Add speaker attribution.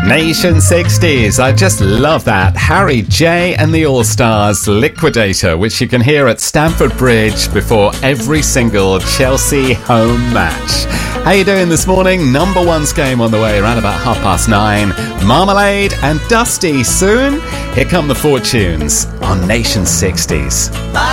Speaker 1: Nation 60s. I just love that. Harry J and the All-Stars, Liquidator, which you can hear at Stamford Bridge before every single Chelsea home match. How you doing this morning? Number one's game on the way around about 9:30. Marmalade and Dusty soon. Here come the Fortunes on Nation 60s.